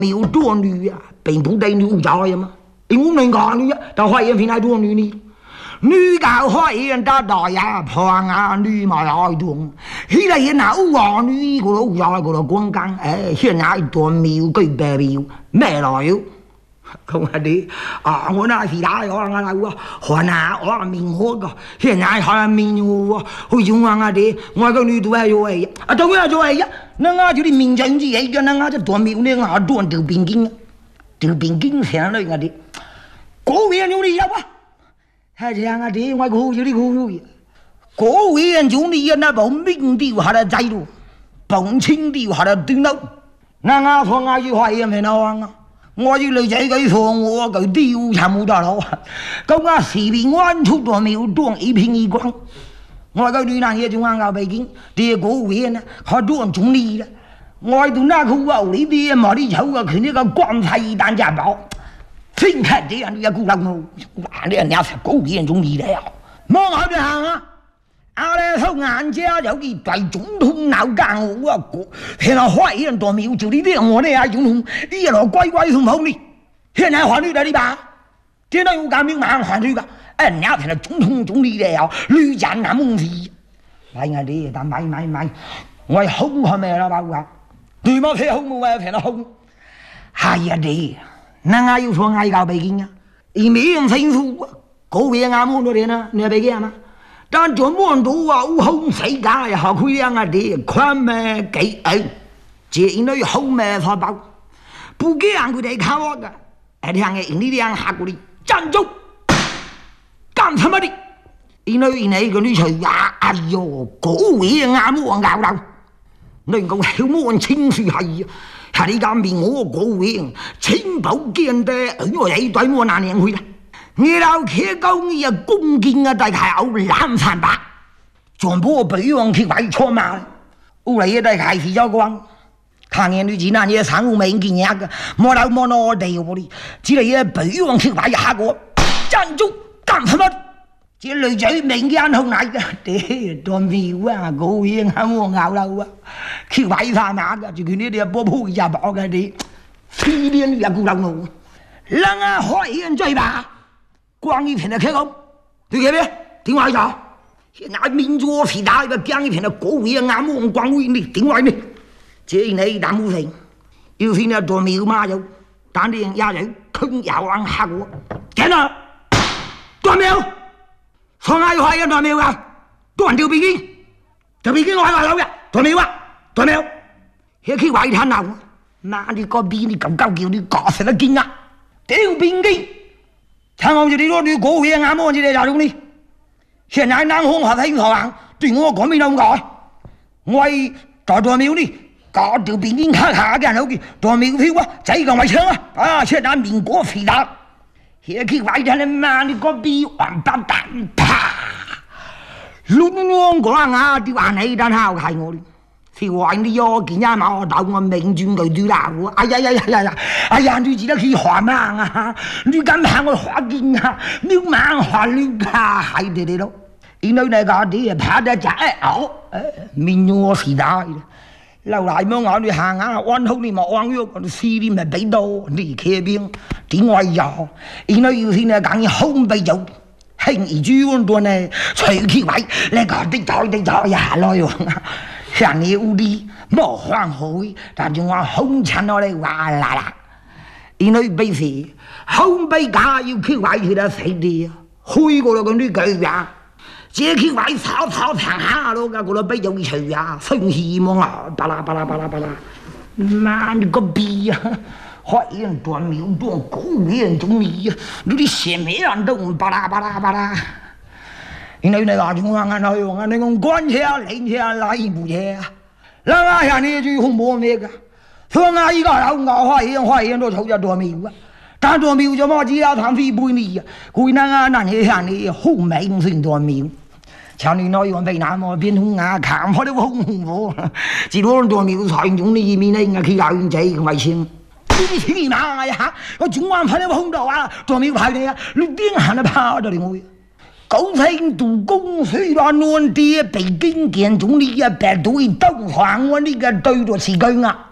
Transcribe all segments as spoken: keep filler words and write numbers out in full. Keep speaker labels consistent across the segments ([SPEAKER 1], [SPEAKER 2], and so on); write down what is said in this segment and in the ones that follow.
[SPEAKER 1] 有多女啊，并不得女家呀嘛。因为能干女啊，到花园平台多女呢。女教花园打大呀，婆啊女嘛爱动。现在也拿乌啊女个都家个都光干，哎，现在一段苗具白苗咩来哟？không phải đi à我那是哪个啊来我河南我明火个现在还明我会用啊的我个女都还有哎啊都要做哎呀那个就的民政局哎个那个就多没有那个多丢边境丢边境上来个的国务院就你要吧还这样啊的我国就的国务院国务院就你那把民调下来制度本清调下来顶到那个说啊就怀疑没那啊我啲女仔佢放我佢丟沉冇大佬啊！咁啊時邊安出咗苗當一片一光，我個女男嘢仲啱教北京，啲國務院呢，佢當總理啦。我到那個話呢啲冇啲醜啊，佢呢個光彩單家寶，真係這樣嘅鼓勵我，哇！呢人家係國務院總理嚟啊，望下啲行啊！阿咧後眼家有啲大總統鬧交我啊，現在壞人多苗就呢啲我呢啊總統，呢個乖乖從後呢，現在換你嚟吧，現在有革命馬上換你個，哎，人家成了總統總理嚟啊，女戰男夢事，買我啲但買買買，我係空係咪啦吧我，對冇睇空冇啊，睇到空，係呀啲，那我要說我搞北京啊，而沒人清楚，嗰邊啱冇多啲呢，你係北京嘛？但做滿到啊，烏空世界又學佢樣啊啲，寬咩幾誒，這應該好咩法寶，不驚佢哋靠我㗎，係聽嘅，呢啲人嚇佢哋站住，幹什麼的？因為你個女婿呀，哎呦，嗰位啱冇咬到，你講小冇情緒係啊，係你講邊我嗰位情報見得，我係對我那年去啦。你老客講你啊恭敬啊，大概有兩三百，全部俾我去買錯嘛。後來也大概是咗講，看見你只那嘢產物沒見嘢嘅，冇到冇攞地嗰啲，只係也俾我去買下個，站住幹什麼？這女仔明見好奶嘅，啲多妙啊，高興啊，我咬到啊，去買翻馬嘅，就佢呢啲波鋪入包嘅啲，四年也顧到我，人啊開人追吧。光一片的開口，對唔對？點話咗？現在民族時代嘅光一片的國會啊，啱冇光會你點話呢？這你但冇成，要先啊做廟嘛有，但啲人也有坑有人嚇我，見啊！做廟，上下要係啊做廟啊，斷條邊境，條邊境我係話有嘅，做廟啊，做廟，喺佢話睇鬧，媽你個邊你咁高叫你搞成咗驚啊！條邊境。看我這裡說你國會啱冇這個家中呢？現在南方發生錯案，對我講咩都唔講。我係搞做廟呢，搞條邊境卡卡嘅人去做廟票啊，這個咪搶啊！啊，現在民國飛達，現在外頭你媽你個逼王八蛋，啪！亂亂講啊，啲話你等下睇我。是話你要見一晚我到我命轉佢對啦我，哎呀呀呀呀呀！哎呀，你記得去花盲啊！你敢怕我花勁啊？你盲花綠啊，係哋哋咯。因為那個啲怕得真嘔，面我是大嘅。後來冇我哋行啊，安好你冇安喐，我哋試你咪俾到你企邊點為有？因為有時呢講空俾做，輕易轉多呢，隨佢位你個啲走啲走呀來喎。像你屋里冇換回，但係我空親我哋話啦啦，因為俾時空俾家要去買佢哋死啲啊，開過咗咁啲句呀，這去買炒炒平下咯，嗰度俾有趣呀，生氣麼啊，巴拉巴拉巴拉巴拉，媽你個逼啊！壞人斷苗斷狗人總理啊，你啲寫咩人都巴拉巴拉巴拉。因為你話住我眼內容啊，你講關車啊、領車啊、拉部車啊，嗱啊下你最恐怖咩㗎？所以啊，依家有我壞人壞人都抽咗多苗啊，但多苗就冇只有談飛背你啊，佢那啊那你下你好明算多苗，像你內容被那麼變通啊，看開都好恐怖，只多多苗才用你面咧，佢有用仔咁為先。你起碼呀，我中環拍你空到啊，多苗拍你啊，你點行得跑到你我？高升杜公雖然亂啲北京見總理啊，白對東皇我呢個對咗時間啊，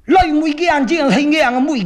[SPEAKER 1] 来每件件係硬嘅每。